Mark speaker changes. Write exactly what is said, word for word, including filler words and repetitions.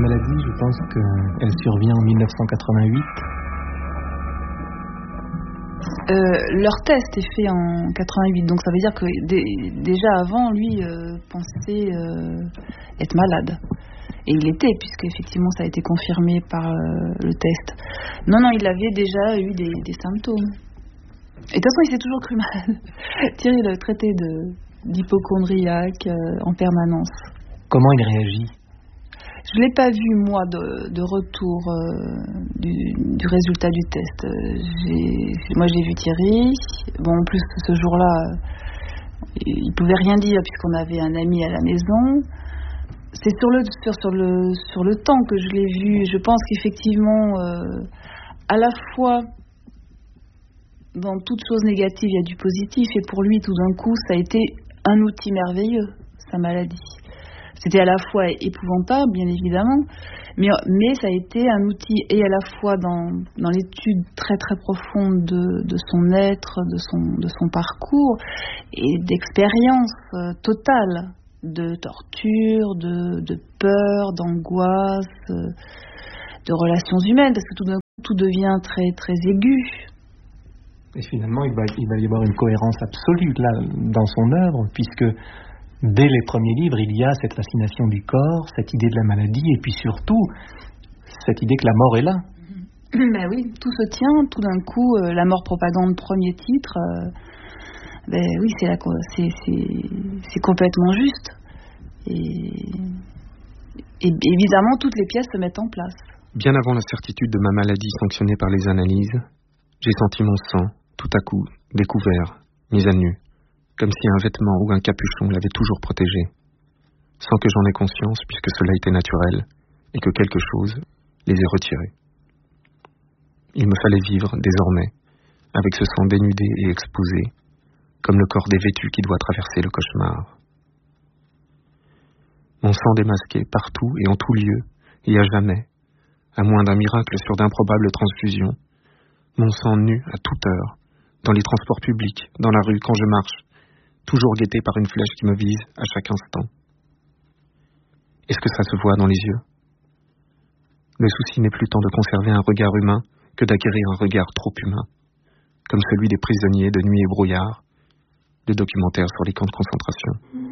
Speaker 1: maladie, je pense qu'elle survient en mille neuf cent quatre-vingt-huit.
Speaker 2: Euh, leur test est fait en quatre-vingt-huit, donc ça veut dire que dé- déjà avant, lui euh, pensait euh, être malade. Et il était, puisque effectivement ça a été confirmé par euh, le test. Non, non, il avait déjà eu des, des symptômes. Et de toute façon, il s'est toujours cru malade. Thierry le traitait de, d'hypochondriaque euh, en permanence.
Speaker 1: Comment il réagit ?
Speaker 2: Je ne l'ai pas vu, moi, de, de retour euh, du, du résultat du test. J'ai, moi, j'ai vu Thierry. Bon, en plus, ce jour-là, il ne pouvait rien dire puisqu'on avait un ami à la maison. C'est sur le, sur, sur le, sur le temps que je l'ai vu. Je pense qu'effectivement, euh, à la fois, dans toute chose négative, il y a du positif. Et pour lui, tout d'un coup, ça a été un outil merveilleux, sa maladie. C'était à la fois épouvantable, bien évidemment, mais, mais ça a été un outil, et à la fois dans, dans l'étude très très profonde de, de son être, de son, de son parcours, et d'expérience euh, totale, de torture, de, de peur, d'angoisse, euh, de relations humaines, parce que tout d'un coup, tout devient très très aigu.
Speaker 1: Et finalement, il va, il va y avoir une cohérence absolue là, dans son œuvre, puisque dès les premiers livres, il y a cette fascination du corps, cette idée de la maladie, et puis surtout, cette idée que la mort est là.
Speaker 2: Ben oui, tout se tient, tout d'un coup, euh, la mort propagande, premier titre, euh, ben oui, c'est, la, c'est, c'est, c'est complètement juste. Et, et évidemment, toutes les pièces se mettent en place.
Speaker 3: Bien avant la certitude de ma maladie sanctionnée par les analyses, j'ai senti mon sang, tout à coup, découvert, mis à nu, comme si un vêtement ou un capuchon l'avait toujours protégé, sans que j'en ai conscience puisque cela était naturel et que quelque chose les ait retirés. Il me fallait vivre, désormais, avec ce sang dénudé et exposé, comme le corps dévêtu qui doit traverser le cauchemar. Mon sang démasqué partout et en tout lieu, et à jamais, à moins d'un miracle sur d'improbables transfusions, mon sang nu à toute heure, dans les transports publics, dans la rue, quand je marche, toujours guetté par une flèche qui me vise à chaque instant. Est-ce que ça se voit dans les yeux ? Le souci n'est plus tant de conserver un regard humain que d'acquérir un regard trop humain, comme celui des prisonniers de Nuit et brouillard, le documentaire sur les camps de concentration.